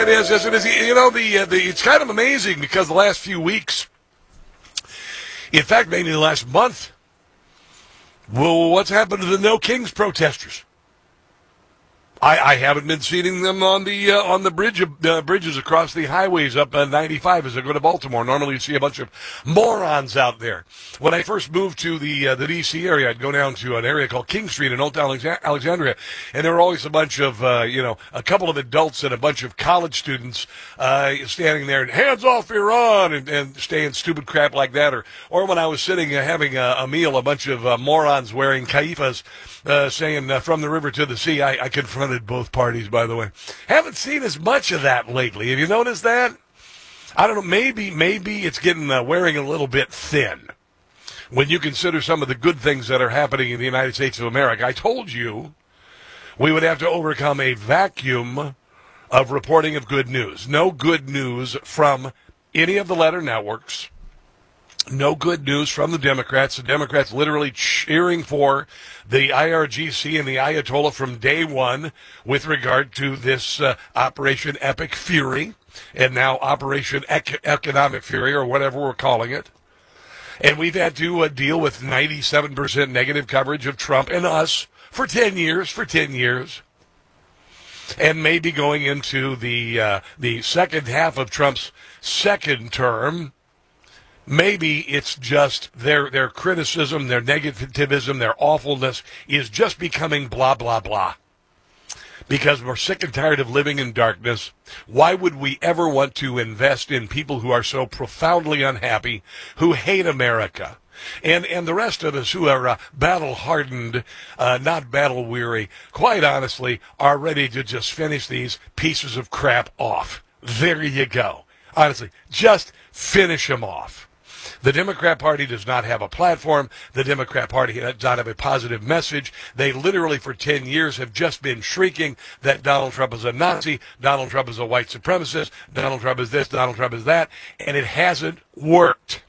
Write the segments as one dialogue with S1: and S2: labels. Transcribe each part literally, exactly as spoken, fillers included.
S1: it is. Yes, it is. You know, the, uh, the it's kind of amazing because the last few weeks, in fact, maybe the last month, well, what's happened to the No Kings protesters? I, I haven't been seeing them on the uh, on the bridge uh, bridges across the highways up uh, ninety-five as I go to Baltimore. Normally you see a bunch of morons out there. When I first moved to the uh, the D C area, I'd go down to an area called King Street in Old Alexandria, and there were always a bunch of, uh, you know, a couple of adults and a bunch of college students uh, standing there, and hands off Iran, and, and saying stupid crap like that. Or, or when I was sitting uh, having a, a meal, a bunch of uh, morons wearing kaifas uh, saying uh, from the river to the sea. I, I confronted both parties, by the way. Haven't seen as much of that lately. Have you noticed that? I don't know. Maybe, maybe it's getting uh, wearing a little bit thin when you consider some of the good things that are happening in the United States of America. I told you we would have to overcome a vacuum of reporting of good news. No good news from any of the letter networks. No good news from the Democrats. The Democrats literally cheering for the I R G C and the Ayatollah from day one with regard to this uh, Operation Epic Fury and now Operation Ec- Economic Fury, or whatever we're calling it. And we've had to uh, deal with ninety-seven percent negative coverage of Trump and us for ten years, for ten years. And maybe going into the uh, the second half of Trump's second term, maybe it's just their their criticism, their negativism, their awfulness is just becoming blah, blah, blah. Because we're sick and tired of living in darkness. Why would we ever want to invest in people who are so profoundly unhappy, who hate America? And and the rest of us who are uh, battle-hardened, uh, not battle-weary, quite honestly, are ready to just finish these pieces of crap off. There you go. Honestly, just finish them off. The Democrat Party does not have a platform. The Democrat Party does not have a positive message. They literally for ten years have just been shrieking that Donald Trump is a Nazi, Donald Trump is a white supremacist, Donald Trump is this, Donald Trump is that, and it hasn't worked.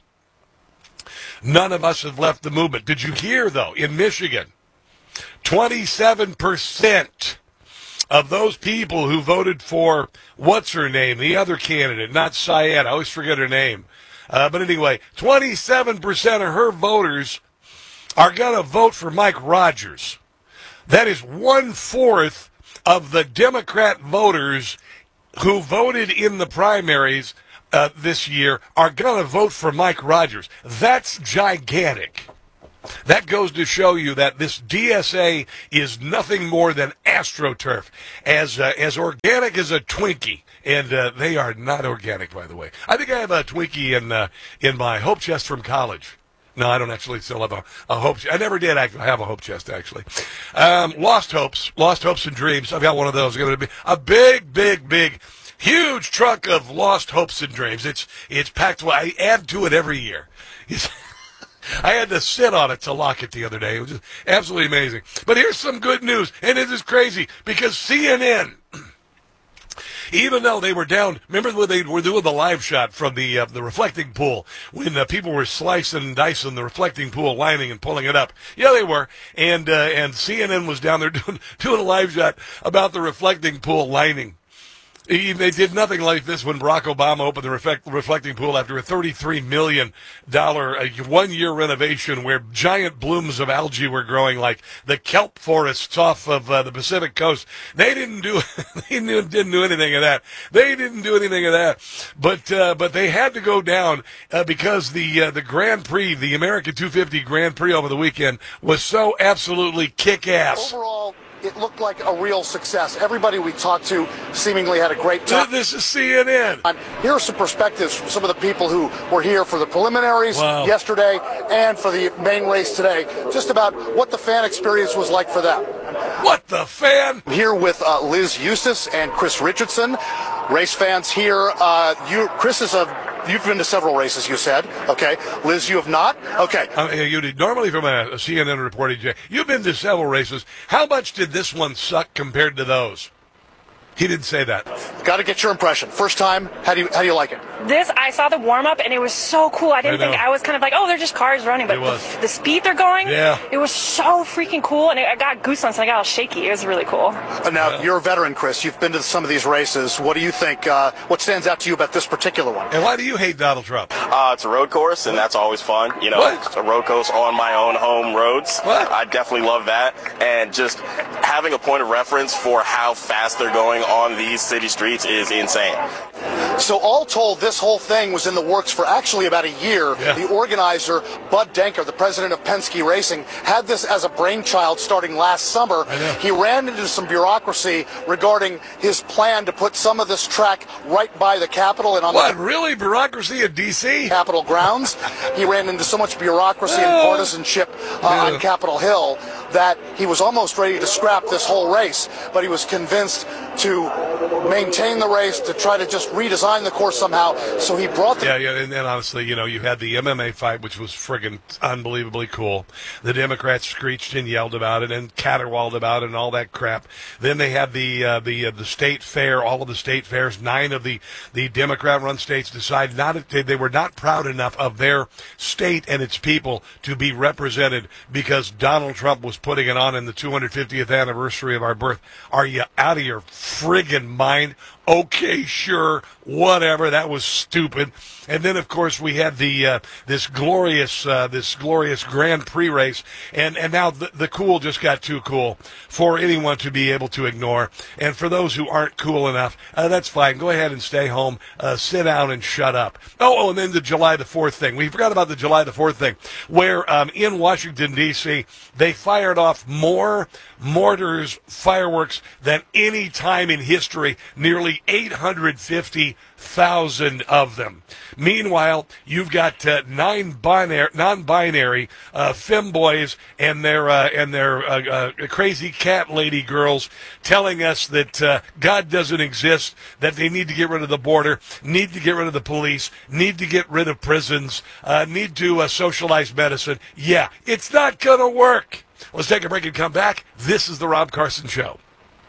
S1: None of us have left the movement. Did you hear, though, in Michigan, twenty-seven percent of those people who voted for, what's her name, the other candidate, not Syed, I always forget her name. Uh, but anyway, twenty-seven percent of her voters are going to vote for Mike Rogers. That is one-fourth of the Democrat voters who voted in the primaries uh, this year are going to vote for Mike Rogers. That's gigantic. That goes to show you that this D S A is nothing more than AstroTurf, as uh, as organic as a Twinkie. And uh, they are not organic, by the way. I think I have a Twinkie in uh, in my Hope Chest from college. No, I don't actually still have a, a Hope Chest. I never did actually have a Hope Chest, actually. Um, Lost Hopes, Lost Hopes and Dreams. I've got one of those. It's going to be a big, big, big, huge truck of Lost Hopes and Dreams. It's it's packed. I add to it every year. It's I had to sit on it to lock it the other day. It was just absolutely amazing. But here's some good news, and it is crazy because C N N, even though they were down, remember when they were doing the live shot from the uh, the reflecting pool, when uh, people were slicing and dicing the reflecting pool lining and pulling it up? Yeah, they were. And uh, and C N N was down there doing, doing a live shot about the reflecting pool lining. They did nothing like this when Barack Obama opened the reflect, reflecting pool after a thirty-three million dollars uh, one-year renovation where giant blooms of algae were growing like the kelp forests off of uh, the Pacific coast. They didn't do they didn't do anything of that. They didn't do anything of that. But uh, but they had to go down uh, because the uh, the Grand Prix, the American two fifty Grand Prix over the weekend was so absolutely kick-ass.
S2: Overall, it looked like a real success. Everybody we talked to seemingly had a great time.
S1: This is C N N.
S2: Here are some perspectives from some of the people who were here for the preliminaries
S1: wow.
S2: yesterday and for the main race today, just about what the fan experience was like for them.
S1: What the fan?
S2: Here with uh, Liz Eustace and Chris Richardson, race fans here. Uh, you, Chris is a You've been to several races, you said. Okay. Liz, you have not? Okay.
S1: Uh, you did, normally from a, a C N N reporting, you've been to several races. How much did this one suck compared to those? He didn't say that.
S2: Got to get your impression. First time, how do you how do you like it?
S3: This, I saw the warm-up, and it was so cool. I didn't
S1: I know.
S3: think, I was kind of like, oh, they're just cars running, but
S1: It was.
S3: the, the speed they're going,
S1: Yeah.
S3: it was so freaking cool, and it, I got goosebumps, and I got all shaky. It was really cool.
S2: Uh, now, you're a veteran, Chris. You've been to some of these races. What do you think, uh, what stands out to you about this particular one?
S1: And why do you hate Donald Trump?
S4: Uh, it's a road course, and that's always fun. You know,
S1: What?
S4: it's a road course on my own home roads.
S1: What?
S4: I definitely love that. And just having a point of reference for how fast they're going on these city streets is insane.
S2: So all told, this whole thing was in the works for actually about a year.
S1: Yeah.
S2: The organizer, Bud Denker, the president of Penske Racing, had this as a brainchild starting last summer.
S1: I know.
S2: He ran into some bureaucracy regarding his plan to put some of this track right by the Capitol and on
S1: What,
S2: the
S1: really? Bureaucracy in D C?
S2: Capitol grounds. He ran into so much bureaucracy and
S1: Oh.
S2: partisanship uh,
S1: Yeah.
S2: on Capitol Hill that he was almost ready to scrap this whole race, but he was convinced to maintain the race, to try to just redesign the course somehow. So he brought the
S1: Yeah, yeah, and, and honestly, you know, you had the M M A fight, which was friggin' unbelievably cool. The Democrats screeched and yelled about it and caterwauled about it and all that crap. Then they had the uh, the uh, the state fair, all of the state fairs. Nine of the the Democrat-run states decided not they, they were not proud enough of their state and its people to be represented because Donald Trump was putting it on in the two hundred fiftieth anniversary of our birth. Are you out of your friggin' mind? Okay, sure, whatever. That was stupid. And then, of course, we had the uh, this glorious uh, this glorious Grand Prix race, and and now the, the cool just got too cool for anyone to be able to ignore. And for those who aren't cool enough, uh, that's fine. Go ahead and stay home, uh, sit down, and shut up. Oh, oh, and then the July the fourth thing. We forgot about the July the fourth thing, where um, in Washington D C they fired off more mortars, fireworks than any time in history. Nearly eight hundred fifty thousand of them. Meanwhile, you've got uh, nine binary, non-binary uh, femboys and their uh, and their uh, uh, crazy cat lady girls telling us that uh, God doesn't exist, that they need to get rid of the border, need to get rid of the police, need to get rid of prisons, uh, need to uh, socialize medicine. Yeah, it's not going to work. Let's take a break and come back. This is the Rob Carson Show.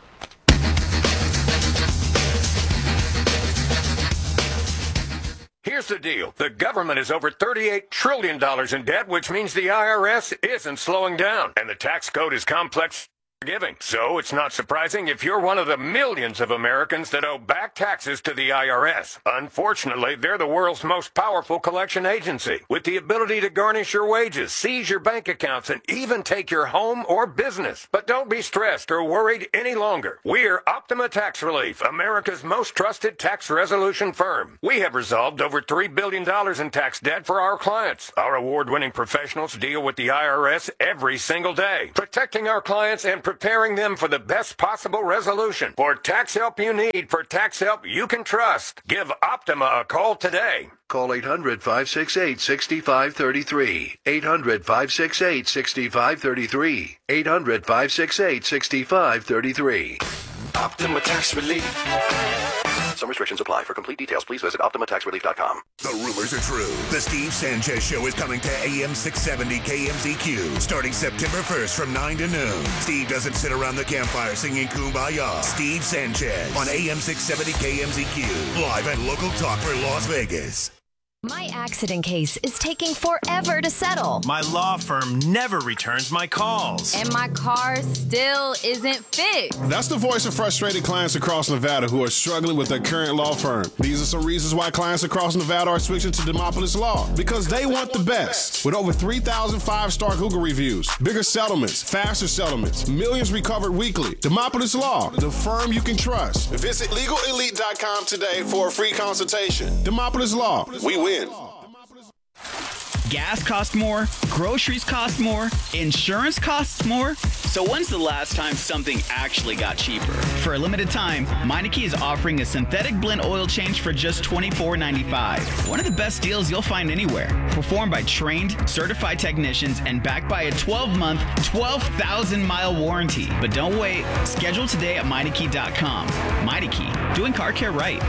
S5: Here's the deal. The government is over thirty-eight trillion dollars in debt, which means the I R S isn't slowing down. And the tax code is complex giving. So it's not surprising if you're one of the millions of Americans that owe back taxes to the I R S. Unfortunately, they're the world's most powerful collection agency, with the ability to garnish your wages, seize your bank accounts, and even take your home or business. But don't be stressed or worried any longer. We're Optima Tax Relief, America's most trusted tax resolution firm. We have resolved over three billion dollars in tax debt for our clients. Our award-winning professionals deal with the I R S every single day, protecting our clients and preparing them for the best possible resolution. For tax help you need, for tax help you can trust, give Optima a call today.
S6: Call eight hundred, five six eight, six five three three. eight hundred, five six eight, six five three three. eight hundred, five six eight, six five three three.
S4: Optima Tax Relief.
S6: Some restrictions apply. For complete details, please visit optima tax relief dot com.
S7: The rumors are true. The Steve Sanchez Show is coming to A M six seventy K M Z Q starting September first from nine to noon. Steve doesn't sit around the campfire singing Kumbaya. Steve Sanchez on A M six seventy K M Z Q. Live at Local Talk for Las Vegas.
S8: My accident case is taking forever to settle.
S9: My law firm never returns my calls.
S10: And my car still isn't fixed.
S11: That's the voice of frustrated clients across Nevada who are struggling with their current law firm. These are some reasons why clients across Nevada are switching to Demopolis Law. Because they want the best. With over three thousand five-star Google reviews, bigger settlements, faster settlements, millions recovered weekly. Demopolis Law, the firm you can trust. Visit legal elite dot com today for a free consultation. Demopolis Law, we win.
S12: Gas costs more, groceries cost more, insurance costs more. So when's the last time something actually got cheaper? For a limited time, Meineke is offering a synthetic blend oil change for just twenty-four ninety-five. One of the best deals you'll find anywhere. Performed by trained, certified technicians and backed by a twelve-month, twelve thousand mile warranty. But don't wait. Schedule today at Meineke dot com. Meineke, doing car care right.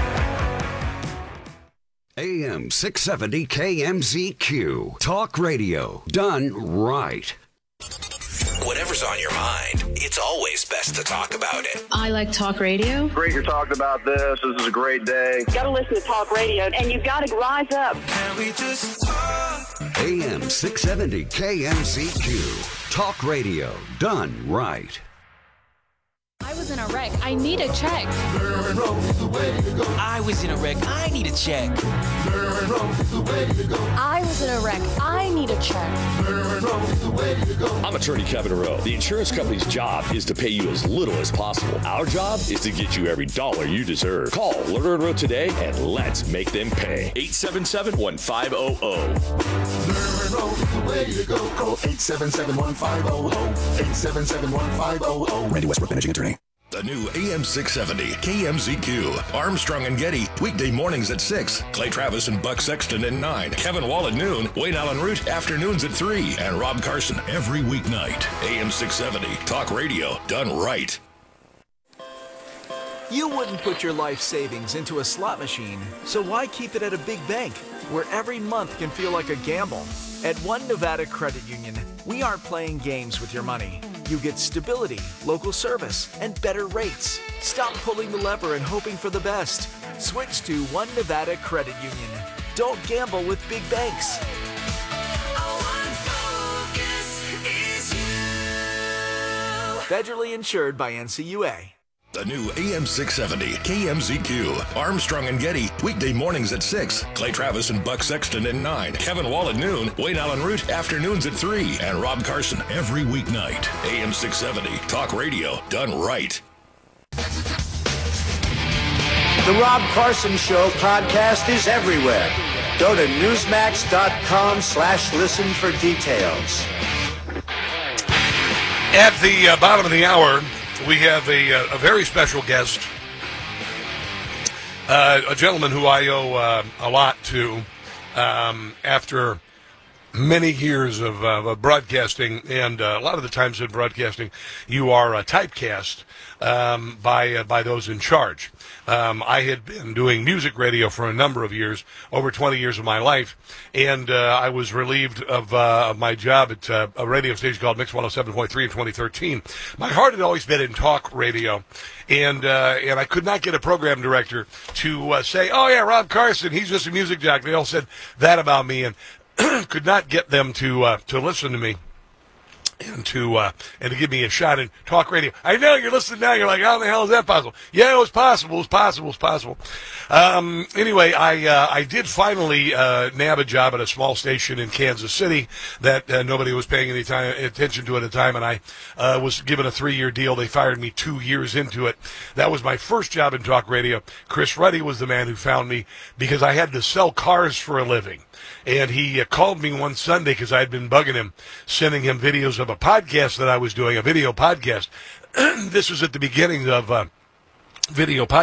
S13: A M six seventy K M Z Q. Talk radio done right.
S14: Whatever's on your mind
S13: it's always best to talk about it.
S14: I like talk radio.
S15: Great you're talking about this. This is a great day.
S16: Got to listen to talk radio, and you've got to rise up.
S13: Can we just talk? A M six seventy K M Z Q. Talk radio done right.
S17: I was in a wreck. I need a check.
S18: I was in a wreck. I need a check.
S17: I was in a wreck. I need a check.
S19: I'm attorney Kevin Rowe. The insurance company's job is to pay you as little as possible. Our job is to get you every dollar you deserve. Call Lerner and Rowe today and let's make them pay. eight seven seven, one five zero zero.
S20: Lerner and Rowe is the way to go. Call eight seven seven, one five zero zero. eight seven seven, one five zero zero.
S7: Randy Westbrook, managing attorney. The new A M six seventy K M Z Q. Armstrong and Getty, weekday mornings at six. Clay Travis and Buck Sexton at nine. Kevin Wall at noon. Wayne Allen Root, afternoons at three. And Rob Carson every weeknight. A M six seventy, talk radio done right.
S21: You wouldn't put your life savings into a slot machine, so why keep it at a big bank, where every month can feel like a gamble? At One Nevada Credit Union, we aren't playing games with your money. You get stability, local service, and better rates. Stop pulling the lever and hoping for the best. Switch to One Nevada Credit Union. Don't gamble with big banks. Federally insured by N C U A.
S7: The new A M six seventy K M Z Q. Armstrong and Getty, weekday mornings at six. Clay Travis and Buck Sexton at nine. Kevin Wall at noon. Wayne Allen Root, afternoons at three. And Rob Carson every weeknight. A M six seventy, talk radio done right.
S22: The Rob Carson Show podcast is everywhere. Go to newsmax.com slash listen for details.
S1: At the uh, bottom of the hour, we have a, a very special guest, uh, a gentleman who I owe uh, a lot to um, after many years of, uh, of broadcasting, and uh, a lot of the times in broadcasting, you are uh, typecast um, by uh, by those in charge. Um, I had been doing music radio for a number of years, over twenty years of my life, and uh, I was relieved of, uh, of my job at uh, a radio station called Mix one oh seven point three in twenty thirteen. My heart had always been in talk radio, and uh, and I could not get a program director to uh, say, oh, yeah, Rob Carson, he's just a music jock. They all said that about me, and could not get them to uh, to listen to me. And to uh, and to give me a shot in talk radio. I know you're listening now. You're like, how the hell is that possible? Yeah, it was possible. It was possible. It was possible. Um, anyway, I uh, I did finally uh, nab a job at a small station in Kansas City that uh, nobody was paying any time, attention to at the time, and I uh, was given a three-year deal. They fired me two years into it. That was my first job in talk radio. Chris Ruddy was the man who found me because I had to sell cars for a living. And he uh, called me one Sunday because I had been bugging him, sending him videos of a podcast that I was doing, a video podcast. This was at the beginning of uh, video podcast.